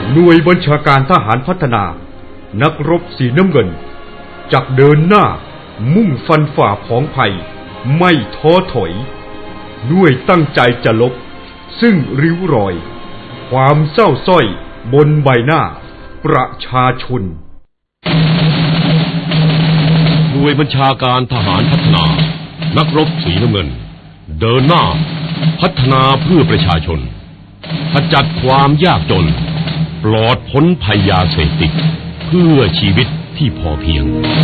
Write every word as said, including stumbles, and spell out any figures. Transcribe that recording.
หน่วยบัญชาการทหารพัฒนานักรบสีน้ำเงินจักเดินหน้ามุ่งฟันฝ่าผองภัยไม่ท้อถอยด้วยตั้งใจจะลบซึ่งริ้วรอยความเศร้าส้อยบนใบหน้าประชาชนหน่วยบัญชาการทหารพัฒนานักรบสีน้ำเงินเดินหน้าพัฒนาเพื่อประชาชนขจัดความยากจนปลอดพ้นภัยยาเสพติดเพื่อชีวิตที่พอเพียง